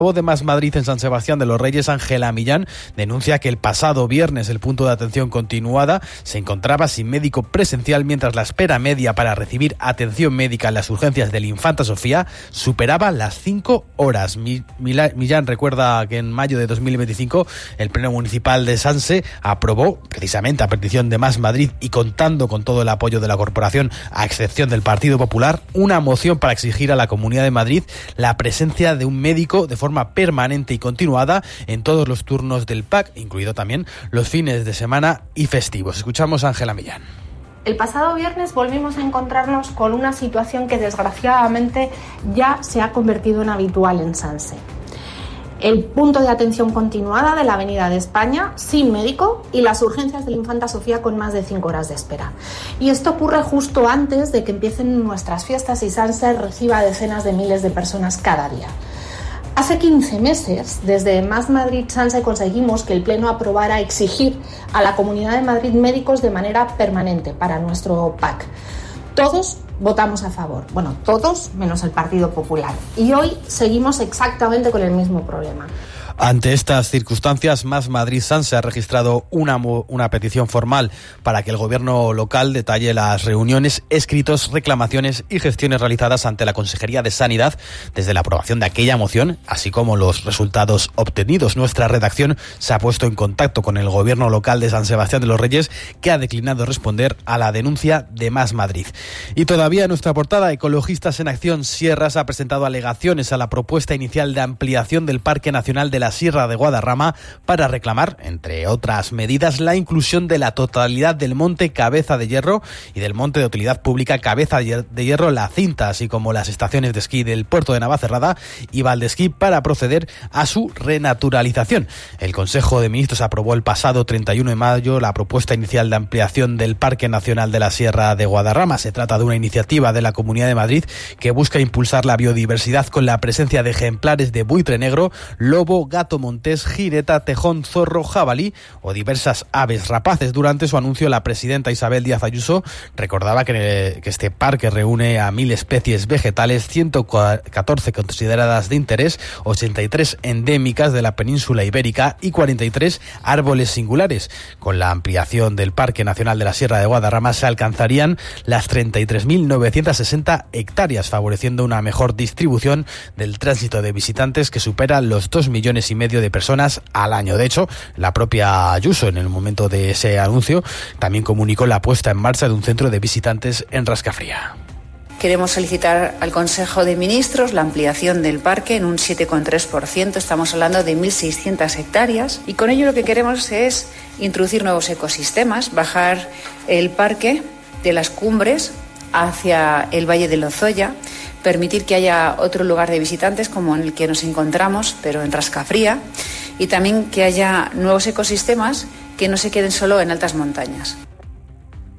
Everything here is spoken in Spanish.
De Más Madrid en San Sebastián de los Reyes, Ángela Millán, denuncia que el pasado viernes el punto de atención continuada se encontraba sin médico presencial, mientras la espera media para recibir atención médica en las urgencias del Infanta Sofía superaba las 5 horas. Millán recuerda que en mayo de 2025 el Pleno Municipal de Sanse aprobó, precisamente a petición de Más Madrid y contando con todo el apoyo de la corporación, a excepción del Partido Popular, una moción para exigir a la Comunidad de Madrid la presencia de un médico de forma permanente y continuada en todos los turnos del PAC, incluido también los fines de semana y festivos. Escuchamos a Ángela Millán. El pasado viernes volvimos a encontrarnos con una situación que desgraciadamente ya se ha convertido en habitual en Sanse. El punto de atención continuada de la Avenida de España sin médico y las urgencias del Infanta Sofía con más de 5 horas de espera. Y esto ocurre justo antes de que empiecen nuestras fiestas y Sanse reciba decenas de miles de personas cada día. Hace 15 meses, desde Más Madrid Sanse, conseguimos que el Pleno aprobara exigir a la Comunidad de Madrid médicos de manera permanente para nuestro PAC. Todos votamos a favor, bueno, todos menos el Partido Popular. Y hoy seguimos exactamente con el mismo problema. Ante estas circunstancias, Más Madrid Sanse ha registrado una petición formal para que el gobierno local detalle las reuniones, escritos, reclamaciones y gestiones realizadas ante la Consejería de Sanidad desde la aprobación de aquella moción, así como los resultados obtenidos. Nuestra redacción se ha puesto en contacto con el gobierno local de San Sebastián de los Reyes, que ha declinado responder a la denuncia de Más Madrid. Y todavía en nuestra portada, Ecologistas en Acción Sierras ha presentado alegaciones a la propuesta inicial de ampliación del Parque Nacional de la Sierra de Guadarrama para reclamar, entre otras medidas, la inclusión de la totalidad del monte Cabeza de Hierro y del monte de utilidad pública Cabeza de Hierro La Cinta, así como las estaciones de esquí del puerto de Navacerrada y Valdesquí, para proceder a su renaturalización. El Consejo de Ministros aprobó el pasado 31 de mayo la propuesta inicial de ampliación del Parque Nacional de la Sierra de Guadarrama. Se trata de una iniciativa de la Comunidad de Madrid que busca impulsar la biodiversidad con la presencia de ejemplares de buitre negro, lobo, gato montés, jireta, tejón, zorro, jabalí o diversas aves rapaces. Durante su anuncio, la presidenta Isabel Díaz Ayuso recordaba que este parque reúne a 1.000 especies vegetales, 114 consideradas de interés, 83 endémicas de la península ibérica y 43 árboles singulares. Con la ampliación del Parque Nacional de la Sierra de Guadarrama se alcanzarían las 33.960 hectáreas, favoreciendo una mejor distribución del tránsito de visitantes que supera los 2,5 millones de personas al año. De hecho, la propia Ayuso, en el momento de ese anuncio, también comunicó la puesta en marcha de un centro de visitantes en Rascafría. Queremos solicitar al Consejo de Ministros la ampliación del parque en un 7,3%. Estamos hablando de 1.600 hectáreas. Y con ello lo que queremos es introducir nuevos ecosistemas, bajar el parque de las cumbres hacia el Valle de Lozoya, permitir que haya otro lugar de visitantes como en el que nos encontramos, pero en Rascafría, y también que haya nuevos ecosistemas que no se queden solo en altas montañas.